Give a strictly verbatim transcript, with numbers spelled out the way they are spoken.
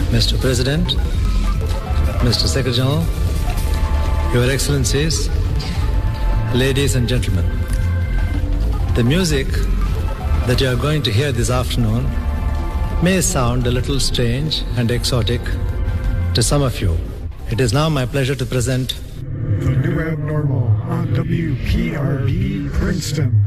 Mister President, Mister Secretary General, Your Excellencies, ladies and gentlemen. The music that you are going to hear this afternoon may sound a little strange and exotic to some of you. It is now my pleasure to present The New Abnormal on W P R B Princeton.